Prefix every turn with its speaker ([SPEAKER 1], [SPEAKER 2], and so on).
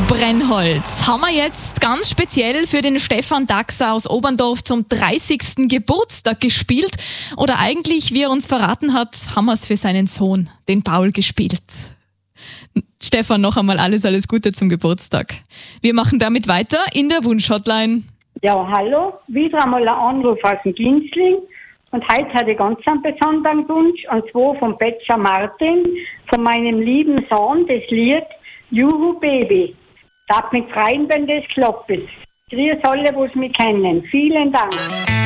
[SPEAKER 1] Brennholz haben wir jetzt ganz speziell für den Stefan Daxer aus Oberndorf zum 30. Geburtstag gespielt. Oder eigentlich, wie er uns verraten hat, haben wir es für seinen Sohn, den Paul, gespielt. Stefan, noch einmal alles Gute zum Geburtstag. Wir machen damit weiter in der Wunschhotline.
[SPEAKER 2] Ja, hallo, wieder einmal ein Anruf aus dem Ginzling. Und heute hatte ich ganz einen besonderen Wunsch, und zwar vom Betscher Martin, von meinem lieben Sohn, das Lied Juhu Baby. Darf mich freuen, wenn das klappt. Grüß alle, die mich kennen. Vielen Dank.